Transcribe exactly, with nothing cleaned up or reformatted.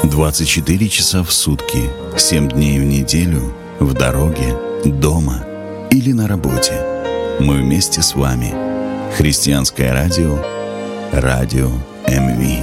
двадцать четыре часа в сутки, семь дней в неделю, в дороге, дома или на работе. Мы вместе с вами. Христианское радио, радио эм ви.